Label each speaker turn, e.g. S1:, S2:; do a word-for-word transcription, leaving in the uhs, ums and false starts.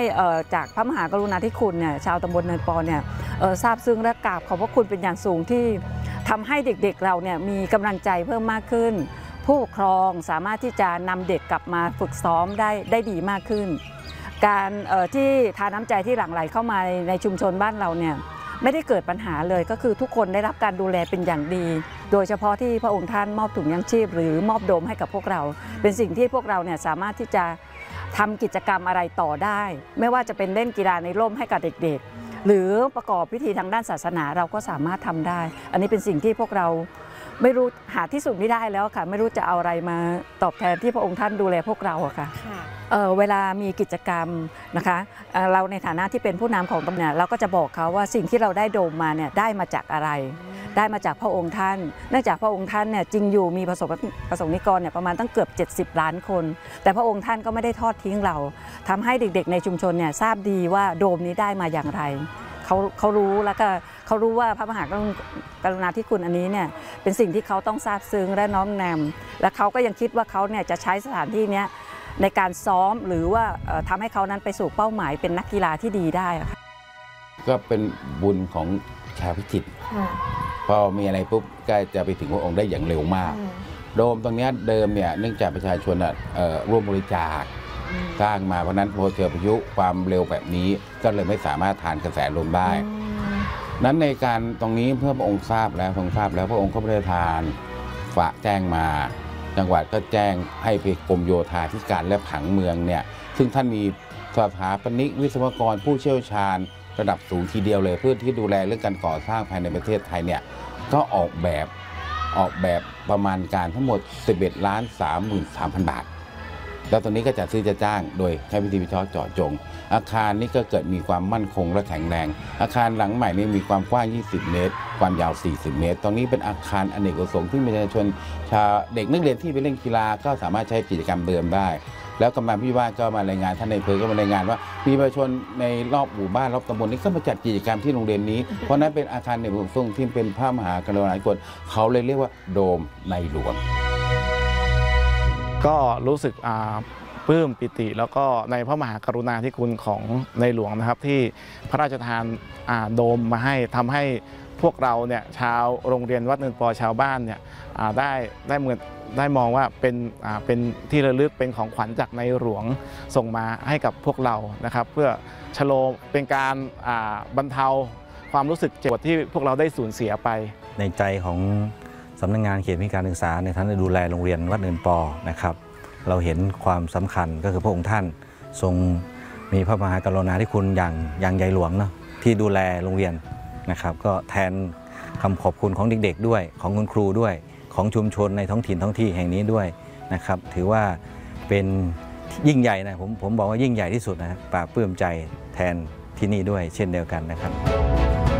S1: จากพระมหากรุณาธิคุณเนี่ยชาวตำบลเนินปอเนี่ยทราบซึ้งและกราบขอบพระคุณเป็นอย่างสูงที่ทำให้เด็กๆเราเนี่ยมีกำลังใจเพิ่มมากขึ้นผู้ปกครองสามารถที่จะนำเด็กกลับมาฝึกซ้อมได้ได้ดีมากขึ้นการที่ทานน้ำใจที่หลั่งไหลเข้ามาในชุมชนบ้านเราเนี่ยไม่ได้เกิดปัญหาเลยก็คือทุกคนได้รับการดูแลเป็นอย่างดีโดยเฉพาะที่พระองค์ท่านมอบถุงยังชีพหรือมอบโดมให้กับพวกเราเป็นสิ่งที่พวกเราเนี่ยสามารถที่จะทำกิจกรรมอะไรต่อได้ไม่ว่าจะเป็นเล่นกีฬาในร่มให้กับเด็กๆหรือประกอบพิธีทางด้านศาสนาเราก็สามารถทำได้อันนี้เป็นสิ่งที่พวกเราไม่รู้หาที่สุดไม่ได้แล้วค่ะไม่รู้จะเอาอะไรมาตอบแทนที่พระองค์ท่านดูแลพวกเราอะค่ะเ, เวลามีกิจกรรมนะคะเราในฐานะที่เป็นผู้นำของตำแหน่งเราก็จะบอกเขาว่าสิ่งที่เราได้โดมมาเนี่ยได้มาจากอะไรได้มาจากพระองค์ท่านเนื่องจากพระองค์ท่านเนี่ยจริงอยู่มีประสบประสงค์นิกรเนี่ยประมาณตั้งเกือบเจ็ดสิบล้านคนแต่พระองค์ท่านก็ไม่ได้ทอดทิ้งเราทำให้เด็กๆในชุมชนเนี่ยทราบดีว่าโดมนี้ได้มาอย่างไรเขาเขารู้แล้วก็เขารู้ว่าพระมหากรุณาธิคุณอันนี้เนี่ยเป็นสิ่งที่เขาต้องทราบซึ้งและน้อมนำและเขาก็ยังคิดว่าเขาเนี่ยจะใช้สถานที่นี้ในการซ้อมหรือว่าทำให้เขานั้นไปสู่เป้าหมายเป็นนักกีฬาที่ดีได้ค่ะ
S2: ก็เป็นบุญของชาวพิจิตรพอมีอะไรปุ๊บก็จะไปถึงพระองค์ได้อย่างเร็วมากโดมตรงนี้เดิมเนี่ยเนื่องจากประชาชนร่วมบริจาคสร้างมาเพราะนั้นพอเจอพายุความเร็วแบบนี้ก็เลยไม่สามารถทานกระแสลมได้นั้นในการตรงนี้เพื่อพระองค์ทราบแล้วทรงทราบแล้วพระองค์ก็ได้ทานฝากแจ้งมาจังหวัดก็แจ้งให้ไปกรมโยธาธิการและผังเมืองเนี่ยซึ่งท่านมีสถาปนิกวิศวกรผู้เชี่ยวชาญระดับสูงทีเดียวเลยเพื่อที่ดูแลเรื่องการก่อสร้างภายในประเทศไทยเนี่ยก็ออกแบบออกแบบประมาณการทั้งหมดสิบเอ็ดล้านสามหมื่นสามพันบาทแล้วตอนนี้ก็จะซื้อจะจ้างโดยใช้วิธีวิเคราะห์เจาะจงอาคารนี้ก็เกิดมีความมั่นคงและแข็งแรงอาคารหลังใหม่นี้มีความกว้างยี่สิบเมตรความยาวสี่สิบเมตรตรงนี้เป็นอาคารอเนกประสงค์ที่ประชาชนชาวเด็กนักเรียนที่ไปเล่นกีฬาก็สามารถใช้กิจกรรมเดิมได้แล้วกำนันผู้ว่าก็มารายงานท่านในอำเภอก็มารายงานว่ามีประชาชนในรอบหมู่บ้านรอบตำบลนี้ก็มาจัดกิจกรรมที่โรงเรียนนี้เพราะนั้นเป็นอาคารอเนกประสงค์ที่เป็นพระมหากรุณาธิคุณเขาเลยเรียกว่าโดมในหลวง
S3: ก็รู้สึกปลื้มปิติแล้วก็ในพระมหากรุณาธิคุณของในหลวงนะครับที่พระราชทานโดมมาให้ทำให้พวกเราเนี่ยชาวโรงเรียนวัดเนินปอชาวบ้านเนี่ยได้ได้เหมือนได้มองว่าเป็นเป็นที่ระลึกเป็นของขวัญจากในหลวงส่งมาให้กับพวกเรานะครับเพื่อชโลมเป็นการบรรเทาความรู้สึกเจ็บปวดที่พวกเราได้สูญเสียไป
S4: ในใจของสำนักงานเขตพื้นที่การศึกษาในฐานะดูแลโรงเรียนวัดเนินปอนะครับเราเห็นความสำคัญก็คือพระองค์ท่านทรงมีพระมหากรุณาธิคุณอย่างอย่างใหญ่หลวงเนาะที่ดูแลโรงเรียนนะครับก็แทนคำขอบคุณของเด็กๆด้วยของคุณครูด้วยของชุมชนในท้องถิ่นท้องที่แห่งนี้ด้วยนะครับถือว่าเป็นยิ่งใหญ่นะผมผมบอกว่ายิ่งใหญ่ที่สุดนะปลาปลื้มใจแทนที่นี่ด้วยเช่นเดียวกันนะครับ